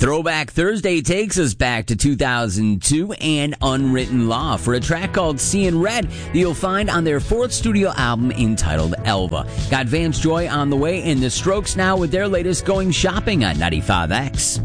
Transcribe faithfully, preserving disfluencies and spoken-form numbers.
Throwback Thursday takes us back to two thousand two and Unwritten Law for a track called Seeing Red that you'll find on their fourth studio album entitled Elva. Got Vance Joy on the way and The Strokes now with their latest Going Shopping on ninety-five X.